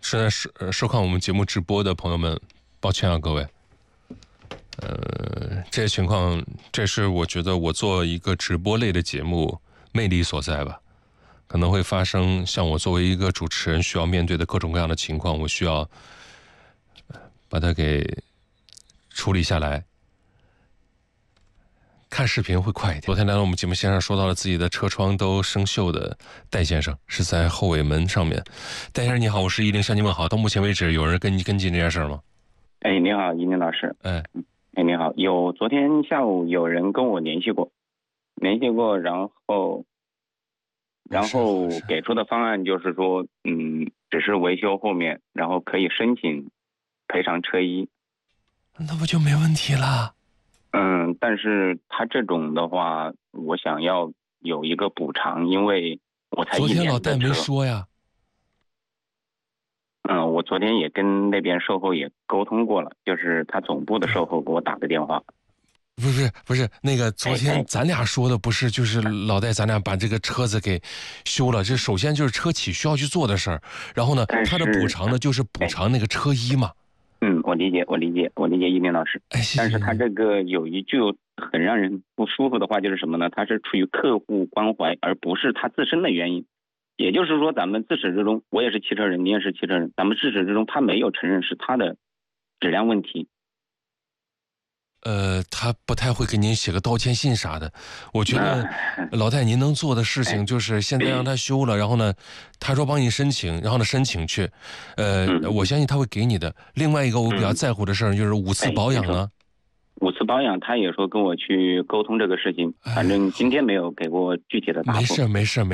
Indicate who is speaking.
Speaker 1: 正在收看我们节目直播的朋友们，抱歉啊，各位。这些情况，这是我觉得我做一个直播类的节目魅力所在吧。可能会发生像我作为一个主持人需要面对的各种各样的情况，我需要把它给处理下来。看视频会快一点。昨天来到我们节目线上，说到了自己的车窗都生锈的戴先生，是在后尾门上面。戴先生你好，我是10向您问好。到目前为止，有人跟进这件事吗？
Speaker 2: 哎，你好，一鸣老师。
Speaker 1: 哎，
Speaker 2: 你好，昨天下午有人跟我联系过，然后给出的方案就是说，只是维修后面，然后可以申请赔偿车衣。
Speaker 1: 那不就没问题了？
Speaker 2: 但是他这种的话，我想要有一个补偿，因为我才1年的车。
Speaker 1: 昨天老戴没说呀。
Speaker 2: 我昨天也跟那边售后也沟通过了，就是他总部的售后给我打的电话。
Speaker 1: 不是，那个昨天咱俩说的不是，就是老戴咱俩把这个车子给修了，这首先就是车企需要去做的事儿，然后呢，他的补偿呢就是补偿那个车衣嘛。
Speaker 2: 我理解一鸣老师。但是他这个有一句很让人不舒服的话，就是什么呢？他是出于客户关怀，而不是他自身的原因。也就是说，咱们自始至终，我也是汽车人，你也是汽车人，咱们自始至终他没有承认是他的质量问题。
Speaker 1: 他不太会给您写个道歉信啥的。我觉得老戴您能做的事情就是现在让他修了，然后呢，他说帮你申请，然后呢申请去，我相信他会给你的。另外一个我比较在乎的事儿就是5次保养呢。
Speaker 2: 5次保养，他也说跟我去沟通这个事情，反正今天没有给我具体的答复。
Speaker 1: 没事。